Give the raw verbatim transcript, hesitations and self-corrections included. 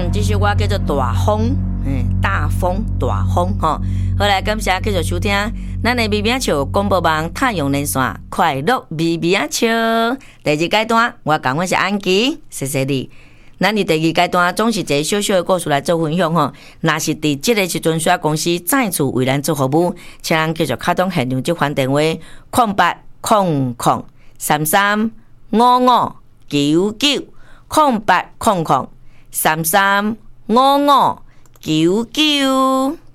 嗯，这首歌叫做《大风》，嗯，大风大风吼。好来，感谢继续收听，咱的咪咪笑广播网太阳连线，快乐咪咪笑。第二阶段，我讲我是安琪，谢谢你。咱伫第二阶段总是一个小小的故事来做分享吼。若是伫即个时阵，需要公司再次为咱做服务，请咱继续开通现场接番电话：空八空空三三五五九九空八空空三三五五九九。